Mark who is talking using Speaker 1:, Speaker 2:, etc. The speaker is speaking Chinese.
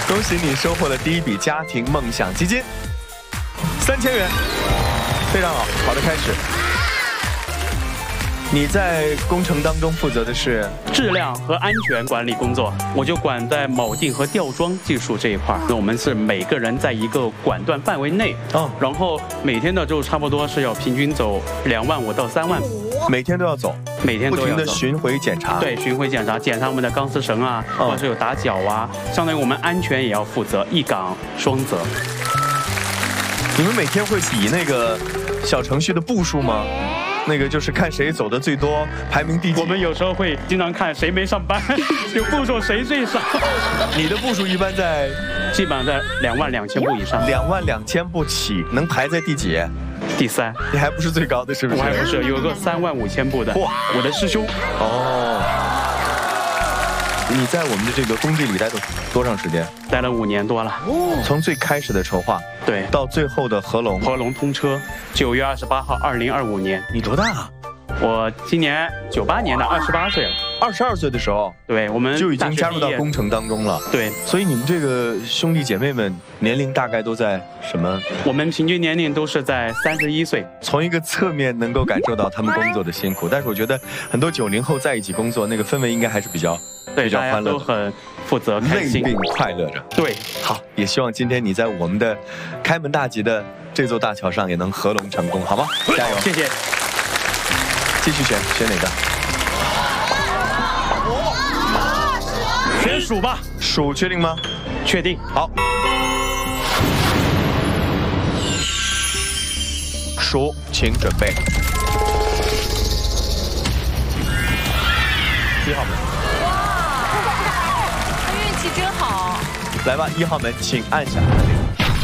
Speaker 1: 恭喜你收获了第一笔家庭梦想基金，3000元，非常好，好的开始。你在工程当中负责的是
Speaker 2: 质量和安全管理工作，我就管在铆定和吊装技术这一块。那我们是每个人在一个管段范围内，然后每天的就差不多是要平均走25000到3万，
Speaker 1: 每天都要走，
Speaker 2: 每天都要
Speaker 1: 不停的巡回检查。
Speaker 2: 对，巡回检查我们的钢丝绳啊，或者是有打脚啊，相当于我们安全也要负责，一岗双责。
Speaker 1: 你们每天会比那个小程序的步数吗？那个就是看谁走的最多，排名第几。
Speaker 2: 我们有时候会经常看谁没上班，有步数谁最少。
Speaker 1: 你的步数一般在，
Speaker 2: 基本上在22000步以上。
Speaker 1: 22000步起，能排在第几？
Speaker 2: 第3。
Speaker 1: 你还不是最高的，是不是？
Speaker 2: 我还不是，有个35000步的。哇，我的师兄。
Speaker 1: 哦。你在我们的这个工地里待了多长时间？
Speaker 2: 待了5年多了。
Speaker 1: 从最开始的筹划，
Speaker 2: 对，
Speaker 1: 到最后的合龙
Speaker 2: 通车，9月28号，2025年。
Speaker 1: 你多大啊？
Speaker 2: 我今年98年的，28岁了。
Speaker 1: 22岁的时候，
Speaker 2: 对，我们
Speaker 1: 就已经加入到工程当中了。
Speaker 2: 对，
Speaker 1: 所以你们这个兄弟姐妹们年龄大概都在什么？
Speaker 2: 我们平均年龄都是在31岁。
Speaker 1: 从一个侧面能够感受到他们工作的辛苦，但是我觉得很多90后在一起工作，那个氛围应该还是比较欢乐的，
Speaker 2: 大家都很负责开心，
Speaker 1: 累并快乐着。
Speaker 2: 对，
Speaker 1: 好，也希望今天你在我们的开门大吉的这座大桥上也能合龙成功，好吗？加油！
Speaker 2: 谢谢。
Speaker 1: 继续选哪个？
Speaker 2: 选鼠吧。
Speaker 1: 鼠确定吗？
Speaker 2: 确定。
Speaker 1: 好。鼠，请准备。1号门。
Speaker 3: 哇，他运气真好。
Speaker 1: 来吧，1号门，请按下。